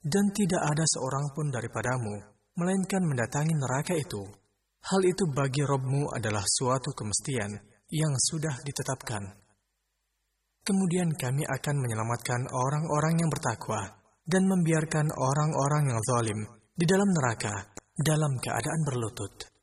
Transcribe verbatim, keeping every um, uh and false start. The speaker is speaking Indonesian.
dan tidak ada seorang pun daripadamu, melainkan mendatangi neraka itu. Hal itu bagi Rabb-Mu adalah suatu kemestian yang sudah ditetapkan. Kemudian kami akan menyelamatkan orang-orang yang bertakwa dan membiarkan orang-orang yang zalim di dalam neraka dalam keadaan berlutut.